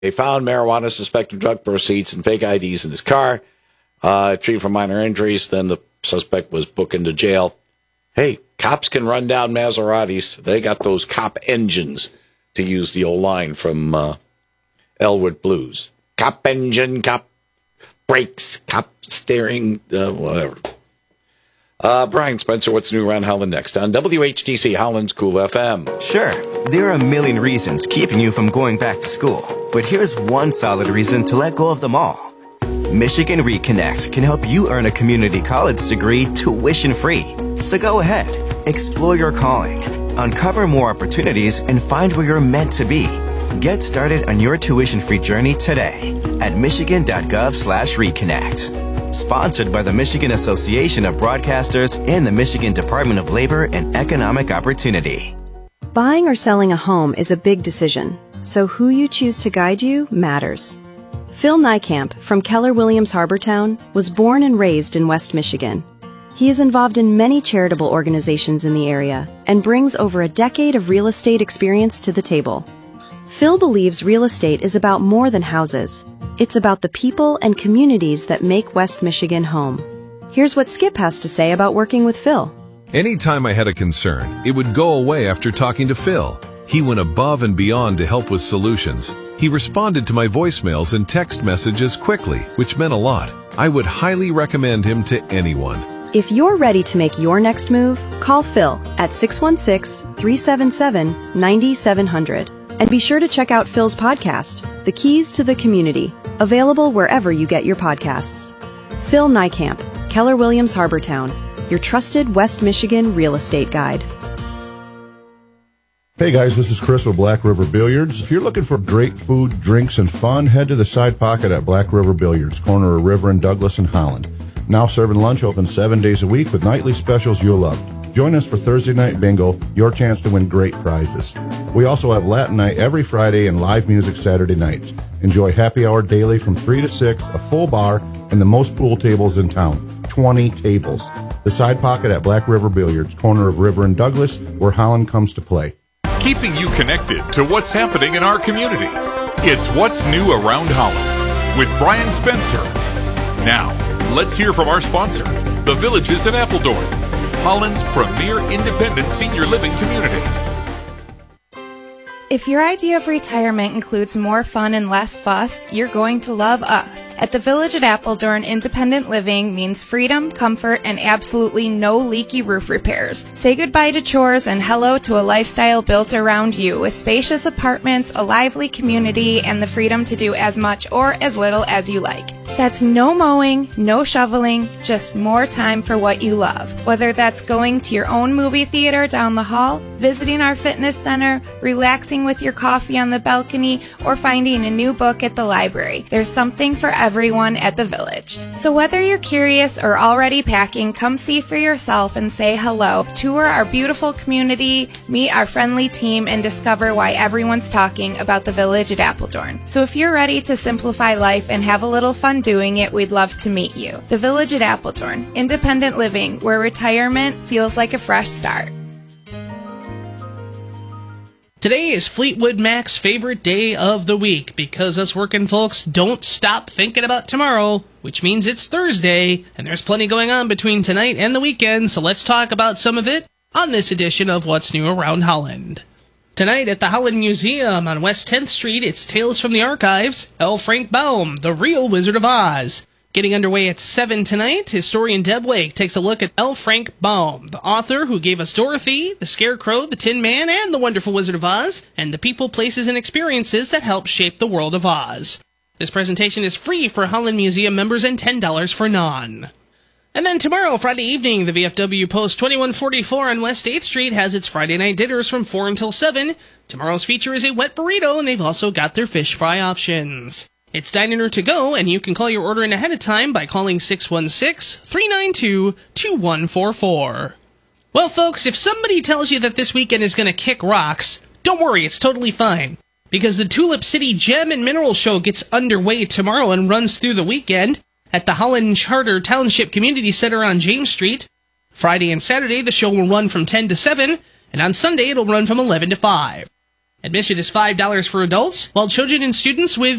They found marijuana, suspected drug proceeds, and fake IDs in his car. Treated for minor injuries. Then the suspect was booked into jail. Hey, cops can run down Maseratis. They got those cop engines, to use the old line from Elwood Blues. Cop engine, cop brakes, cop steering, whatever. Brian Spencer, what's new around Holland next on WHTC Holland's Cool FM? Sure, there are a million reasons keeping you from going back to school, but here's one solid reason to let go of them all. Michigan Reconnect can help you earn a community college degree tuition-free. So go ahead, explore your calling, uncover more opportunities, and find where you're meant to be. Get started on your tuition-free journey today at michigan.gov/reconnect. Sponsored by the Michigan Association of Broadcasters and the Michigan Department of Labor and Economic Opportunity. Buying or selling a home is a big decision, so who you choose to guide you matters. Phil Niekamp from Keller Williams Harbortown was born and raised in West Michigan. He is involved in many charitable organizations in the area and brings over a decade of real estate experience to the table. Phil believes real estate is about more than houses. It's about the people and communities that make West Michigan home. Here's what Skip has to say about working with Phil. Anytime I had a concern, it would go away after talking to Phil. He went above and beyond to help with solutions. He responded to my voicemails and text messages quickly, which meant a lot. I would highly recommend him to anyone. If you're ready to make your next move, call Phil at 616-377-9700. And be sure to check out Phil's podcast, The Keys to the Community, available wherever you get your podcasts. Phil Niekamp, Keller Williams Harbortown, your trusted West Michigan real estate guide. Hey guys, this is Chris with Black River Billiards. If you're looking for great food, drinks, and fun, head to the Side Pocket at Black River Billiards, corner of River and Douglas in Holland. Now serving lunch, open 7 days a week with nightly specials you'll love. Join us for Thursday Night Bingo, your chance to win great prizes. We also have Latin Night every Friday and live music Saturday nights. Enjoy happy hour daily from 3 to 6, a full bar, and the most pool tables in town, 20 tables. The Side Pocket at Black River Billiards, corner of River and Douglas, where Holland comes to play. Keeping you connected to what's happening in our community. It's What's New Around Holland with Brian Spencer. Now, let's hear from our sponsor, The Villages in Appledorn, Holland's premier independent senior living community. If your idea of retirement includes more fun and less fuss, you're going to love us. At the Village at Appledorn, independent living means freedom, comfort, and absolutely no leaky roof repairs. Say goodbye to chores and hello to a lifestyle built around you with spacious apartments, a lively community, and the freedom to do as much or as little as you like. That's no mowing, no shoveling, just more time for what you love. Whether that's going to your own movie theater down the hall, visiting our fitness center, relaxing with your coffee on the balcony, or finding a new book at the library. There's something for everyone at the Village. So whether you're curious or already packing, come see for yourself and say hello. Tour our beautiful community, meet our friendly team, and discover why everyone's talking about the Village at Appledorn. So if you're ready to simplify life and have a little fun doing it, we'd love to meet you. The Village at Appledorn, independent living, where retirement feels like a fresh start. Today is Fleetwood Mac's favorite day of the week because us working folks don't stop thinking about tomorrow, which means it's Thursday, and there's plenty going on between tonight and the weekend, so let's talk about some of it on this edition of What's New Around Holland. Tonight at the Holland Museum on West 10th Street, it's Tales from the Archives, L. Frank Baum, the real Wizard of Oz. Getting underway at 7 tonight, historian Deb Lake takes a look at L. Frank Baum, the author who gave us Dorothy, the Scarecrow, the Tin Man, and the Wonderful Wizard of Oz, and the people, places, and experiences that helped shape the world of Oz. This presentation is free for Holland Museum members and $10 for non. And then tomorrow, Friday evening, the VFW Post 2144 on West 8th Street has its Friday night dinners from 4 until 7. Tomorrow's feature is a wet burrito, and they've also got their fish fry options. It's dine-in or to-go, and you can call your order in ahead of time by calling 616-392-2144. Well, folks, if somebody tells you that this weekend is going to kick rocks, don't worry, it's totally fine. Because the Tulip City Gem and Mineral Show gets underway tomorrow and runs through the weekend at the Holland Charter Township Community Center on James Street. Friday and Saturday, the show will run from 10 to 7, and on Sunday, it'll run from 11 to 5. Admission is $5 for adults, while children and students with